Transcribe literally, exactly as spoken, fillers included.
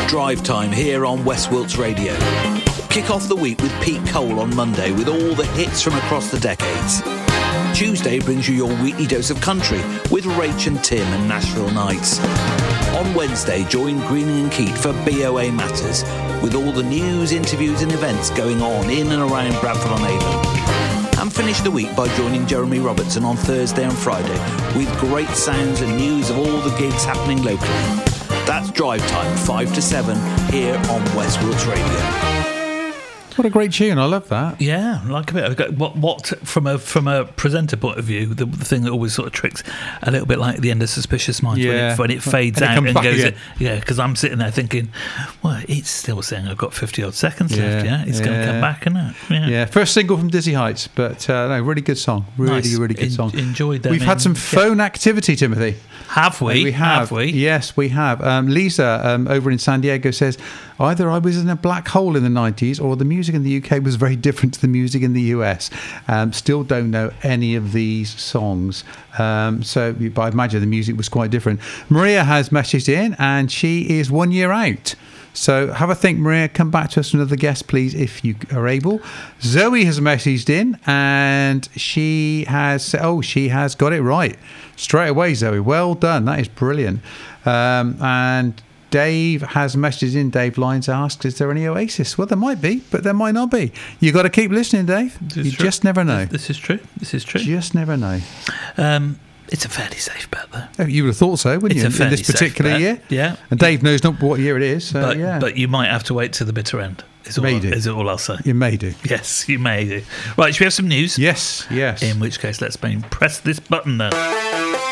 Drive Time here on West Wilts Radio. Kick off the week with Pete Cole on Monday with all the hits from across the decades. Tuesday brings you your weekly dose of country with Rach and Tim and Nashville Nights. On Wednesday, join Greening and Keat for B O A Matters with all the news, interviews and events going on in and around Bradford on Avon. And finish the week by joining Jeremy Robertson on Thursday and Friday with great sounds and news of all the gigs happening locally. That's Drive Time, five to seven, here on West Wilts Radio. What a great tune! I love that. Yeah, I like a bit. What, what from a from a presenter point of view, the, the thing that always sort of tricks a little bit like the end of Suspicious Minds Yeah. when, it, when it fades And it out comes and back goes. again. Yeah, because I'm sitting there thinking, well, it's still saying I've got fifty odd seconds Yeah, left. Yeah, it's going to yeah. come back, isn't it? Yeah. Yeah, first single from Dizzy Heights, but uh, no, really good song. Really, Nice. really good En- song. enjoyed them We've had in- some yeah. phone activity, Timothy. Have we? Uh, we have. we? Yes, we have. Um, Lisa um, over in San Diego says, either I was in a black hole in the nineties or the music in the U K was very different to the music in the U S. Um, still don't know any of these songs. Um, so but I imagine the music was quite different. Maria has messaged in and she is one year out. So have a think, Maria. Come back to us with another guest, please, if you are able. Zoe has messaged in and she has, oh, she has got it right. Straight away, Zoe. Well done. That is brilliant. Um, and Dave has messaged in. Dave Lyons asks, is there any Oasis? Well, there might be, but there might not be. You got to keep listening, Dave. This You is true. just never know. This, this is true. This is true. Just never know. Um, it's a fairly safe bet, though. Oh, you would have thought so, wouldn't It's you? a In fairly this safe particular bet. year. Yeah. And Dave knows not what year it is. So but, yeah. but you might have to wait to the bitter end. Is all, May do. is all I'll say. You may do. Yes, you may do. Right, should we have some news? Yes, yes. In which case, let's maybe press this button then.